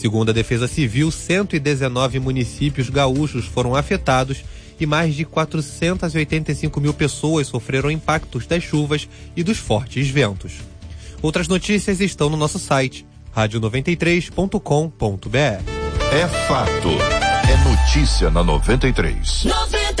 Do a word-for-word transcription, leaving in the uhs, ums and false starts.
Segundo a Defesa Civil, cento e dezenove municípios gaúchos foram afetados e mais de quatrocentas e oitenta e cinco mil pessoas sofreram impactos das chuvas e dos fortes ventos. Outras notícias estão no nosso site, rádio noventa e três ponto com ponto br. É fato. É notícia na noventa e três.